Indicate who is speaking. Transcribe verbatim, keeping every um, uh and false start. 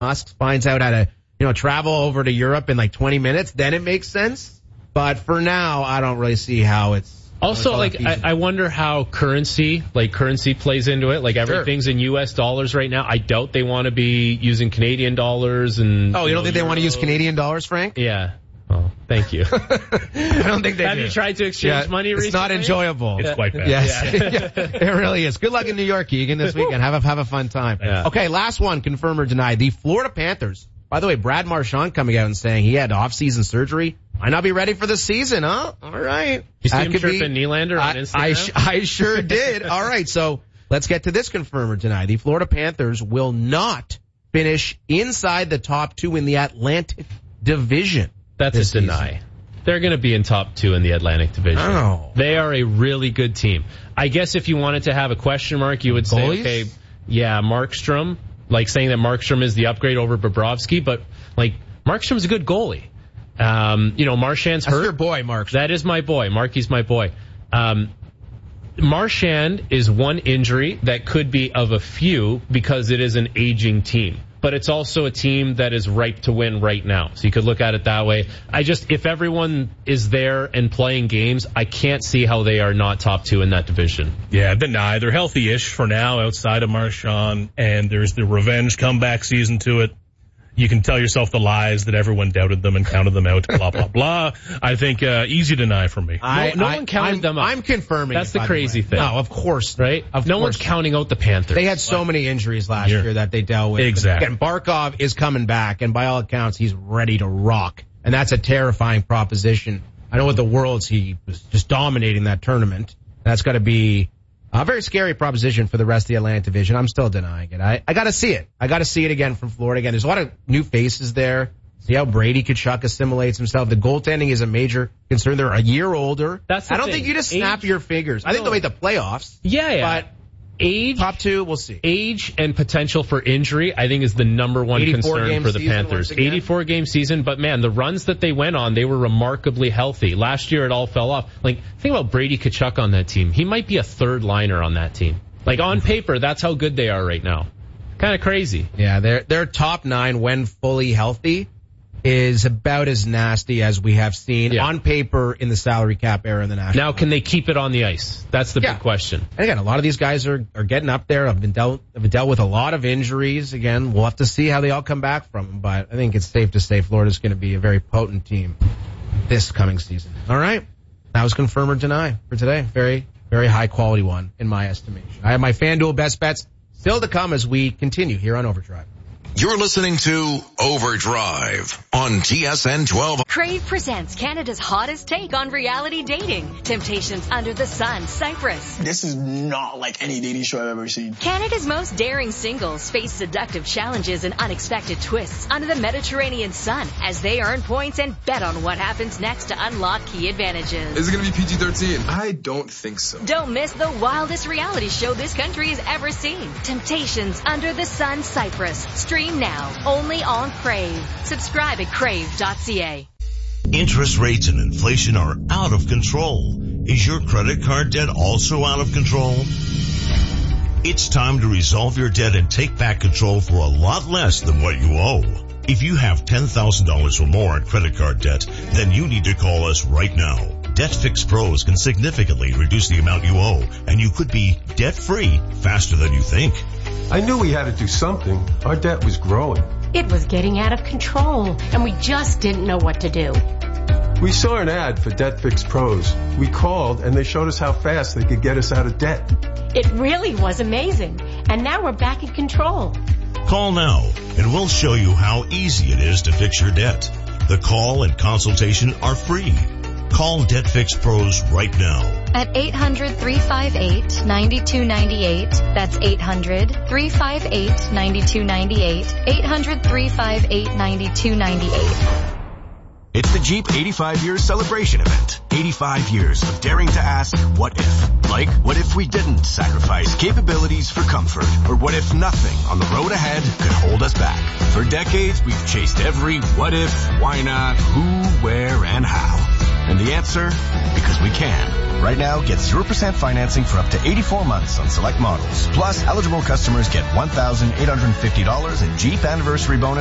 Speaker 1: Musk finds out how to, you know, travel over to Europe in like twenty minutes, then it makes sense. But for now, I don't really see how it's...
Speaker 2: Also, like, I, I wonder how currency, like currency plays into it. Like everything's sure. in U S dollars right now. I doubt they want to be using Canadian dollars and...
Speaker 1: Oh, you, you don't
Speaker 2: know,
Speaker 1: think they want to use Canadian dollars, Frank?
Speaker 2: Yeah. Oh, thank you.
Speaker 1: I don't think they
Speaker 2: Have
Speaker 1: do.
Speaker 2: you tried to exchange
Speaker 1: yeah,
Speaker 2: money recently?
Speaker 1: It's not enjoyable.
Speaker 3: It's quite bad.
Speaker 1: Yes.
Speaker 2: Yeah.
Speaker 1: yeah, it really is. Good luck in New York, Keegan, this weekend. Have a, have a fun time.
Speaker 2: Yeah.
Speaker 1: Okay, last one, confirm or deny. The Florida Panthers. By the way, Brad Marchand coming out and saying he had off-season surgery. Might not be ready for the season, huh? All right.
Speaker 2: You see
Speaker 1: that
Speaker 2: him
Speaker 1: could
Speaker 2: chirping
Speaker 1: be,
Speaker 2: Nylander on
Speaker 1: I,
Speaker 2: Instagram?
Speaker 1: I, sh- I sure did. All right, so let's get to this confirm or deny. The Florida Panthers will not finish inside the top two in the Atlantic Division.
Speaker 2: That's a deny. Season. They're going to be in top two in the Atlantic Division.
Speaker 1: Oh.
Speaker 2: They are a really good team. I guess if you wanted to have a question mark, you would say,
Speaker 1: Goalies?
Speaker 2: okay, yeah, Markstrom, like saying that Markstrom is the upgrade over Bobrovsky, but like Markstrom's a good goalie. Um, you know, Marchand's
Speaker 1: That's
Speaker 2: hurt.
Speaker 1: your boy, Markstrom.
Speaker 2: That is my boy. Marky's my boy. Um, Marchand is one injury that could be of a few because it is an aging team. But it's also a team that is ripe to win right now. So you could look at it that way. I just, if everyone is there and playing games, I can't see how they are not top two in that division.
Speaker 3: Yeah, deny. They're healthy-ish for now outside of Marchand, and there's the revenge comeback season to it. You can tell yourself the lies that everyone doubted them and counted them out, blah, blah, blah. I think uh, easy deny for me.
Speaker 2: I, no no
Speaker 1: I,
Speaker 2: one counted
Speaker 1: I'm,
Speaker 2: them out.
Speaker 1: I'm confirming
Speaker 2: That's
Speaker 1: it,
Speaker 2: the crazy
Speaker 1: the
Speaker 2: thing.
Speaker 1: No, of course.
Speaker 2: Right?
Speaker 1: Of
Speaker 2: no
Speaker 1: course.
Speaker 2: one's counting out the Panthers.
Speaker 1: They had so
Speaker 2: but,
Speaker 1: many injuries last
Speaker 3: yeah.
Speaker 1: year that they dealt with.
Speaker 3: Exactly.
Speaker 1: Again, Barkov is coming back, and by all accounts, he's ready to rock. And that's a terrifying proposition. I know with the Worlds, he was just dominating that tournament. That's got to be a very scary proposition for the rest of the Atlantic Division. I'm still denying it. I, I got to see it. I got to see it again from Florida. Again, there's a lot of new faces there. See how Brady Tkachuk assimilates himself. The goaltending is a major concern. They're a year older.
Speaker 2: That's the
Speaker 1: I don't
Speaker 2: thing.
Speaker 1: think you just
Speaker 2: Age,
Speaker 1: snap your fingers. I think
Speaker 2: no.
Speaker 1: they'll make the playoffs.
Speaker 2: Yeah, yeah.
Speaker 1: But
Speaker 2: age,
Speaker 1: top two, we'll see.
Speaker 2: Age and potential for injury, I think, is the number one concern for the Panthers. eighty-four game season, but man, the runs that they went on, they were remarkably healthy. Last year, it all fell off. Like, think about Brady Tkachuk on that team. He might be a third liner on that team. Like, on paper, that's how good they are right now. Kind of crazy.
Speaker 1: Yeah, their their top nine, when fully healthy, is about as nasty as we have seen
Speaker 2: yeah.
Speaker 1: on paper in the salary cap era in the National.
Speaker 2: Now, can they keep it on the ice? That's the
Speaker 1: yeah.
Speaker 2: big question.
Speaker 1: And again, a lot of these guys are, are getting up there. Have been dealt have been dealt with a lot of injuries. Again, we'll have to see how they all come back from them. But I think it's safe to say Florida's going to be a very potent team this coming season. All right, that was confirm or deny for today. Very very high quality one in my estimation. I have my FanDuel best bets still to come as we continue here on Overdrive.
Speaker 4: You're listening to Overdrive on T S N twelve.
Speaker 5: Crave presents Canada's hottest take on reality dating. Temptations Under the Sun, Cyprus.
Speaker 6: This is not like any dating show I've ever seen.
Speaker 5: Canada's most daring singles face seductive challenges and unexpected twists under the Mediterranean sun as they earn points and bet on what happens next to unlock key advantages.
Speaker 7: Is it going to be P G thirteen? I don't think so.
Speaker 5: Don't miss the wildest reality show this country has ever seen. Temptations Under the Sun, Cyprus. Stream now, only on Crave. Subscribe at crave dot c a.
Speaker 8: Interest rates and inflation are out of control. Is your credit card debt also out of control? It's time to resolve your debt and take back control for a lot less than what you owe. If you have ten thousand dollars or more in credit card debt, then you need to call us right now. DebtFix Pros can significantly reduce the amount you owe, and you could be debt-free faster than you think.
Speaker 9: I knew we had to do something. Our debt was growing.
Speaker 10: It was getting out of control, and we just didn't know what to do.
Speaker 9: We saw an ad for DebtFix Pros. We called, and they showed us how fast they could get us out of debt.
Speaker 10: It really was amazing, and now we're back in control.
Speaker 8: Call now, and we'll show you how easy it is to fix your debt. The call and consultation are free. Call DebtFix Pros right now.
Speaker 11: At eight hundred, three five eight, nine two nine eight. That's eight hundred, three five eight, nine two nine eight. eight hundred, three five eight, nine two nine eight.
Speaker 12: It's the Jeep eighty-five years celebration event. eighty-five years of daring to ask, what if? Like, what if we didn't sacrifice capabilities for comfort? Or what if nothing on the road ahead could hold us back? For decades, we've chased every what if, why not, who, where, and how. And the answer? Because we can. Right now, get zero percent financing for up to eighty-four months on select models. Plus, eligible customers get one thousand eight hundred fifty dollars in Jeep anniversary bonus